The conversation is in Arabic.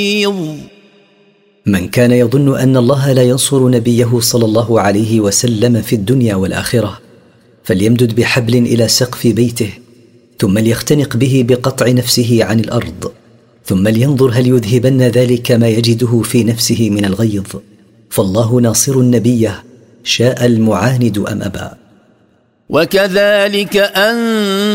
من كان يظن أن الله لا ينصر نبيه صلى الله عليه وسلم في الدنيا والآخرة فليمدد بحبل إلى سقف بيته، ثم ليختنق به بقطع نفسه عن الأرض، ثم لينظر هل يذهبن ذلك ما يجده في نفسه من الغيظ، فالله ناصر النبي شاء المعاند أم أبى. وكذلك